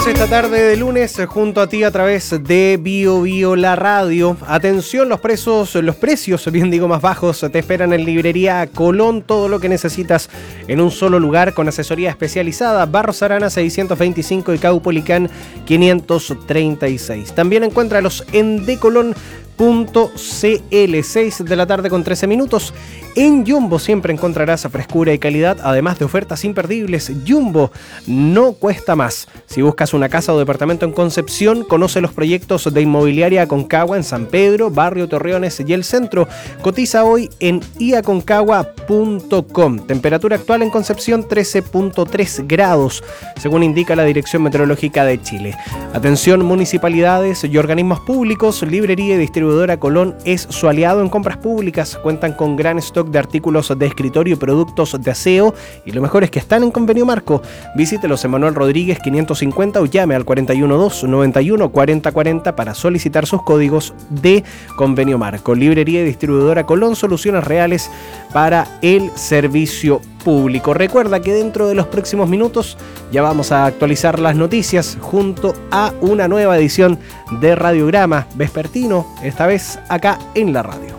Continuamos esta tarde de lunes junto a ti a través de Bio Bio la radio. Atención, los precios más bajos te esperan en Librería Colón. Todo lo que necesitas en un solo lugar con asesoría especializada. Barros Arana 625 y Caupolicán 536. También encuéntralos en decolón.cl. 6 de la tarde con 13 minutos. En Jumbo siempre encontrarás frescura y calidad, además de ofertas imperdibles. Jumbo no cuesta más. Si buscas una casa o departamento en Concepción, conoce los proyectos de Inmobiliaria Aconcagua en San Pedro, Barrio Torreones y el Centro. Cotiza hoy en iaconcagua.com. Temperatura actual en Concepción 13.3 grados, según indica la Dirección Meteorológica de Chile. Atención, municipalidades y organismos públicos. Librería y distribuidora Colón es su aliado en compras públicas. Cuentan con gran stock de artículos de escritorio y productos de aseo, y lo mejor es que están en Convenio Marco. Visítelos en Manuel Rodríguez 550 o llame al 412-91-4040 para solicitar sus códigos de Convenio Marco. Librería y distribuidora Colón, soluciones reales para el servicio público. Recuerda que dentro de los próximos minutos ya vamos a actualizar las noticias junto a una nueva edición de Radiograma Vespertino, esta vez acá en la radio.